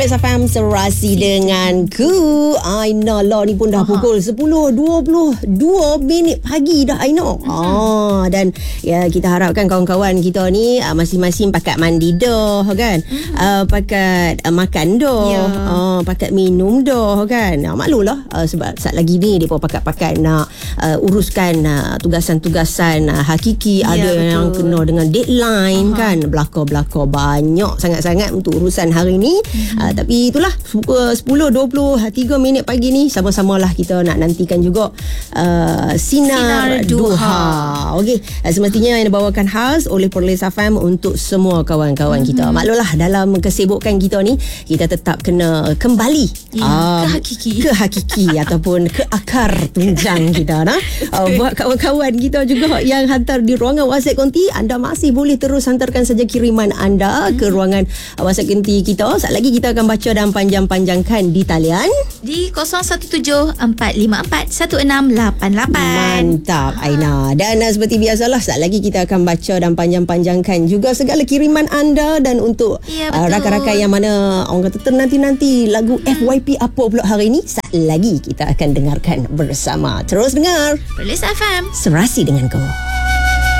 Perlis FM serasi denganku Aina lah. Ni pun dah pukul 10.22 pagi dah Aina. Dan ya, kita harapkan kawan-kawan kita ni masing-masing pakat mandi dah kan, pakat makan dah, pakat minum dah kan. Maklulah sebab saat lagi ni mereka pakat-pakat nak uruskan tugasan-tugasan hakiki. Ada betul. Yang kena dengan deadline kan, belakang banyak sangat-sangat untuk urusan hari ni. Tapi itulah pukul 10.23 pagi ni sama-samalah kita nak nantikan juga Sinar Duha. Okey, semestinya yang dibawakan khas oleh Perlis FM untuk semua kawan-kawan kita. Maklumlah dalam kesibukan kita ni kita tetap kena kembali ke hakiki ataupun ke akar tunjang kita buat kawan-kawan kita juga yang hantar di ruangan WhatsApp konti, anda masih boleh terus hantarkan saja kiriman anda ke ruangan WhatsApp konti kita. Saat lagi kita akan baca dan panjang-panjangkan di talian di 0174541688. Mantap Aina. Dan seperti biasalah saat lagi kita akan baca dan panjang-panjangkan juga segala kiriman anda. Dan untuk rakan-rakan yang mana orang kata ternanti-nanti lagu FYP apa pula hari ni, saat lagi kita akan dengarkan bersama. Terus dengar Perlis FM serasi denganku.